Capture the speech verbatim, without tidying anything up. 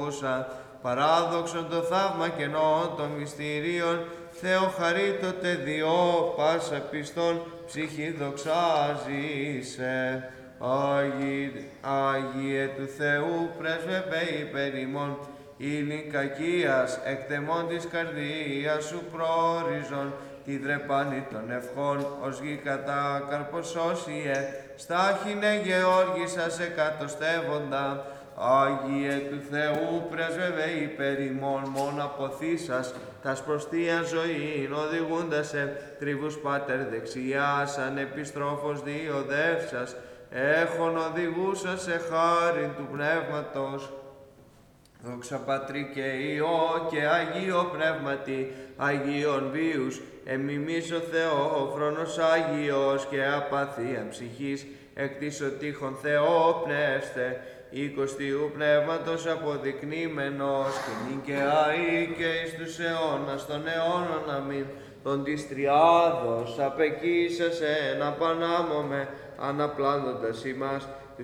παράδοξον το θαύμα κενών των μυστηρίων, Θεό χαρίτωτε διό πάσα πιστών ψυχή δοξάζησε. Άγιε, Άγιε του Θεού πρέσβευε υπέρ ημών, ήλιν κακίας εκτεμών της καρδίας σου πρόριζον, τη δρεπάνη των ευχών ως γη κατά καρποσώσιε, στάχινε Γεώργησα σε κατοστεύοντα. Άγιε του Θεού πρέσβευε υπέρ ημών, μόν αποθήσας τας προστίαν ζωήν οδηγούντας σε τριβούς πάτερ δεξιάς, ανεπιστρόφος διοδεύσας, έχων οδηγούσα σε χάριν του Πνεύματος. Δόξα Πατρί και Υιό και Αγίο Πνεύματι, Αγίων βίους, εμιμής ο Θεό, χρόνος Άγιος και απαθία ψυχής, εκ της ο τείχων Θεό πνεύστε, οίκοστιου Πνεύματος αποδεικνύμενος, και νυν και αεί και εις τους αιώνας των αιώνων αμήν, τον της Τριάδος απεκοίσας εν απανάμωμε, αναπλάνοντας ημάς,